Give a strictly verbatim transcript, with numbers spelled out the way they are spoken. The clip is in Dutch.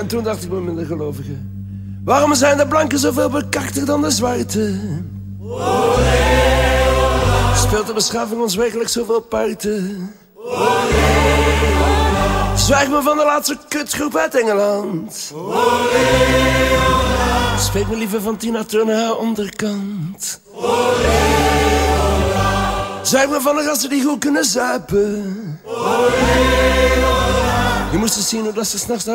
En toen dacht ik bij minder gelovigen: waarom zijn de blanken zoveel bekakter dan de zwarte? Speelt de beschaving ons werkelijk zoveel parten? Zwijg me van de laatste kutgroep uit Engeland. Spreek me liever van Tina Turner haar onderkant. Zwijg me van de gasten die goed kunnen zuipen. Je moest eens zien hoe dat ze s'nachts